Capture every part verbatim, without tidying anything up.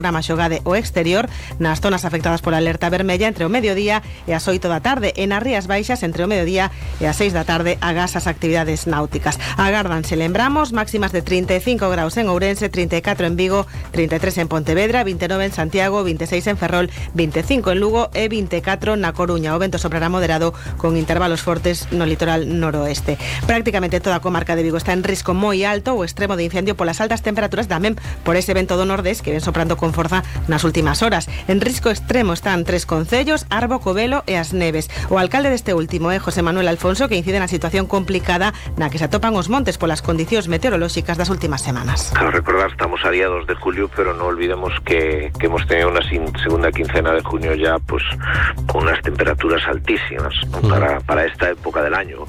programa xogade o exterior nas zonas afectadas pola alerta vermella entre o mediodía e as oito da tarde, e nas Rías Baixas entre o mediodía e as seis da tarde agás as actividades náuticas. Agárdanse, lembramos, máximas de trinta e cinco graus en Ourense, trinta e catro en Vigo, trinta e tres en Pontevedra, vinte e nove en Santiago, vinte e seis en Ferrol, vinte e cinco en Lugo e vinte e catro na Coruña. O vento soprará moderado con intervalos fortes no litoral noroeste. Prácticamente toda a comarca de Vigo está en risco moi alto, o extremo de incendio polas altas temperaturas, tamén por ese vento do nordés que ven soprando con forza nas últimas horas. En risco extremo están tres concellos, Arbo, Covelo e As Neves. O alcalde deste último é José Manuel Alfonso, que incide na situación complicada na que se atopan os montes polas condicións meteorolóxicas das últimas semanas. Claro, recordar, estamos a día dos de julio, pero no olvidemos que, que hemos tenido una segunda quincena de junio ya pues con unas temperaturas altísimas, ¿no? para, para esta época del año.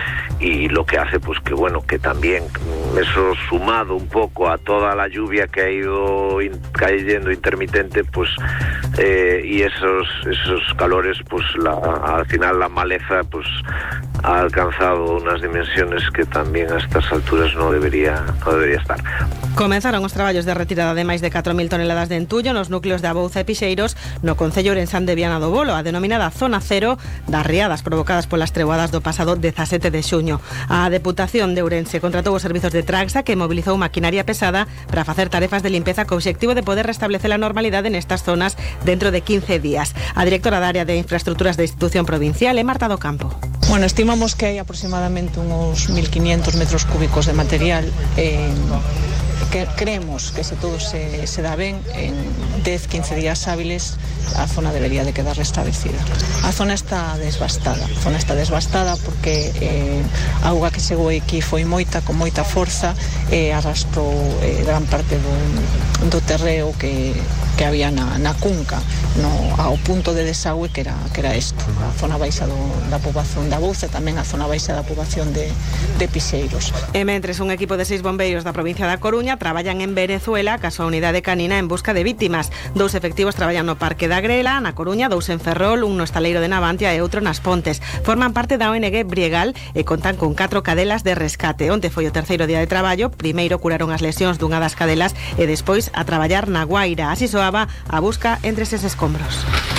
Y lo que hace pues que bueno, que también eso sumado un poco a toda la lluvia que ha ido in, cayendo intermitente, pues eh, y esos esos calores, pues la, al final la maleza pues ha alcanzado unas dimensiones que también a estas alturas no debería no debería estar. Comenzaron os traballos de retirada de máis de catro mil toneladas de entullo nos núcleos de Abouza e Pixeiros no concello ourensán de Viana do Bolo, a denominada zona cero das riadas provocadas polas treboadas do pasado dezasete de xuño. A Deputación de Ourense contratou os servizos de Traxa, que mobilizou maquinaria pesada para facer tarefas de limpeza co obxectivo de poder restablecer a normalidade nestas zonas dentro de quince días. A directora da área de infraestructuras da institución provincial é Marta do Campo. Bueno, estimamos que hai aproximadamente uns mil quinientos metros cúbicos de material eh, que creemos que se todo se, se dá ben, en dez a quince días hábiles a zona debería de quedar restablecida. A zona está desbastada, a zona está desbastada porque eh, a auga que chegou aquí foi moita, con moita forza, e eh, arrastrou eh, gran parte do, do terreo que, que había na, na cunca, no, ao punto de desagüe que era, que era isto, a zona baixa do, da poboación da Bouza, tamén a zona baixa da poboación de, de Pixeiros. E mentres un equipo de seis bombeiros da provincia da Coruña traballan en Venezuela ca súa unidade canina en busca de víctimas. Dous efectivos traballan no Parque da Grela, na Coruña, dous en Ferrol, un no estaleiro de Navantia e outro nas Pontes. Forman parte da O N G Briegal e contan con catro cadelas de rescate. Onte foi o terceiro día de traballo, primeiro curaron as lesións dunha das cadelas e despois a traballar na Guaira. Así soaba a busca entre eses escombros.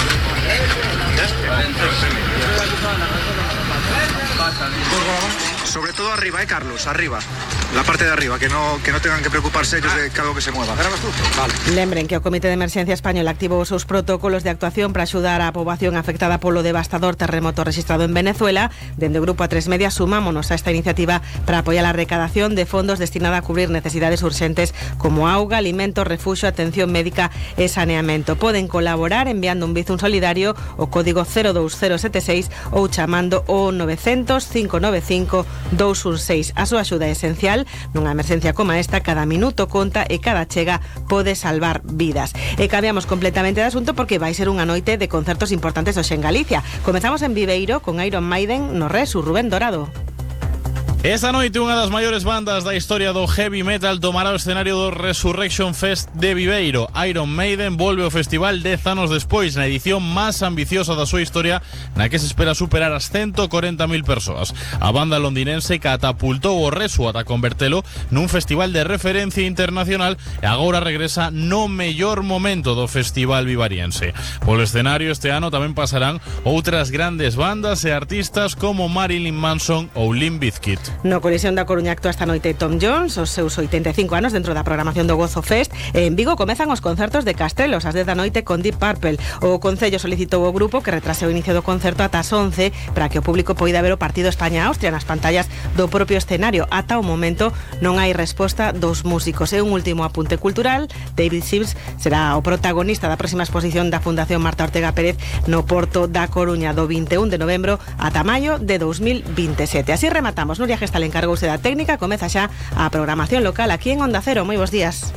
Sobre todo arriba, eh, Carlos, arriba. La parte de arriba, que no, que no tengan que preocuparse ellos de que algo que se mueva. Vale. Lembren que o Comité de Emerxencia Español activou os seus protocolos de actuación para axudar a poboación afectada polo devastador terremoto registrado en Venezuela. Dende o Grupo A tres Media sumámonos a esta iniciativa para apoiar a recadación de fondos destinada a cubrir necesidades urxentes como auga, alimentos, refuxo, atención médica e saneamento. Poden colaborar enviando un bizum solidario o código cero dous cero sete seis ou chamando o novecientos, cinco nove cinco, dous un seis. A súa axuda é esencial nunha emerxencia como esta. Cada minuto conta e cada chega pode salvar vidas. E cambiamos completamente de asunto porque vai ser unha noite de concertos importantes hoxe en Galicia. Comezamos en Viveiro con Iron Maiden no Resu, Rubén Dorado. Esta noite unha das maiores bandas da historia do heavy metal tomará o escenario do Resurrection Fest de Viveiro. Iron Maiden volve ao festival dez anos despois, na edición máis ambiciosa da súa historia, na que se espera superar as ciento corenta mil persoas. A banda londinense catapultou o Resu ata convertelo nun festival de referencia internacional e agora regresa no mellor momento do festival vivariense. Polo escenario este ano tamén pasarán outras grandes bandas e artistas como Marilyn Manson ou Limp Bizkit. No Colisión da Coruña actúa esta noite Tom Jones, os seus oitenta e cinco anos dentro da programación do Gozo Fest. E en Vigo comezan os concertos de Castelos ás dez da noite con Deep Purple. O Concello solicitou ao grupo que retrase o inicio do concerto ata as once para que o público poida ver o partido España-Austria nas pantallas do propio escenario. Ata o momento non hai resposta dos músicos. E un último apunte cultural: David Sims será o protagonista da próxima exposición da Fundación Marta Ortega Pérez no Porto da Coruña do vinte e un de novembro ata maio de dos mil veintisiete. Así rematamos. Nuria Gestal encargouse da técnica. Comeza xa a programación local aquí en Onda Cero. Moi bons días.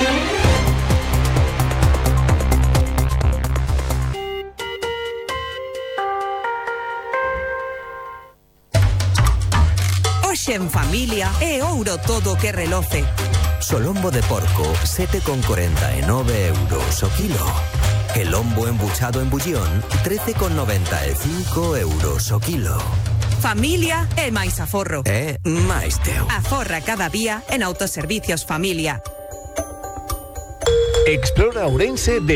Hoxe en familia é ouro todo que reloce. Solombo de porco, sete con corenta e nove euros o kilo. El lombo embuchado en bullón, trece con noventa e cinco euros o kilo. Familia e máis aforro. É máis teu. Aforra cada día en Autoservicios Familia. Explora Ourense de